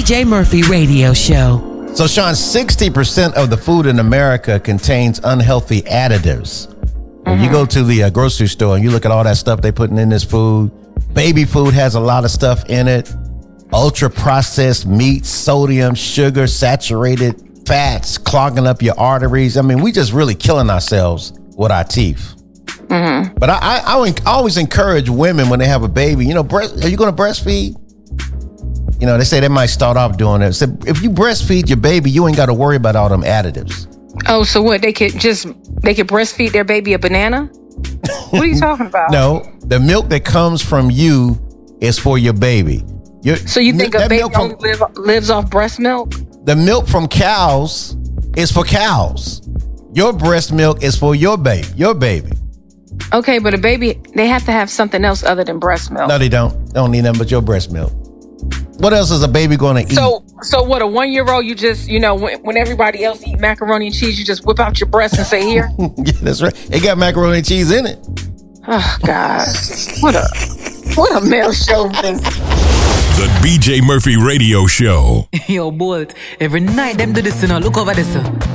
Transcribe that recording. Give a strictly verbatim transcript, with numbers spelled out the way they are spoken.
B J Murphy Radio Show. So, Sean, sixty percent of the food in America contains unhealthy additives. When mm-hmm. you go to the uh, grocery store and you look at all that stuff they're putting in this food, baby food has a lot of stuff in it. Ultra processed meat, sodium, sugar, saturated fats, clogging up your arteries. I mean, we just really killing ourselves with our teeth. Mm-hmm. But I, I, I always encourage women when they have a baby, you know, breast, are you going to breastfeed? You know, they say they might start off doing it. So if you breastfeed your baby, you ain't got to worry about all them additives. Oh, so what? They could just, they could breastfeed their baby a banana? What are you talking about? No, the milk that comes from you is for your baby. Your, so you think a baby only from, live, lives off breast milk? The milk from cows is for cows. Your breast milk is for your baby, your baby. Okay, but a baby, they have to have something else other than breast milk. No, they don't. They don't need nothing but your breast milk. What else is a baby going to eat? So, so what, a one-year-old, you just, you know, when, when everybody else eat macaroni and cheese, you just whip out your breast and say, here? Yeah, that's right. It got macaroni and cheese in it. Oh, God. What a, what a male chauvinist. The B J Murphy Radio Show. Yo, Bolt, every night them do this, you know, look over this.